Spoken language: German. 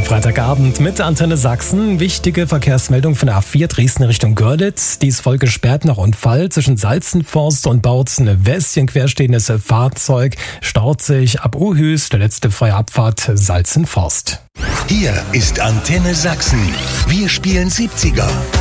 Freitagabend mit Antenne Sachsen. Wichtige Verkehrsmeldung von der A4 Dresden Richtung Görlitz. Die ist voll gesperrt nach Unfall. Zwischen Salzenforst und Bautzen Westchen querstehendes Fahrzeug staut sich ab Uhüs. Der letzte freie Abfahrt Salzenforst. Hier ist Antenne Sachsen. Wir spielen 70er.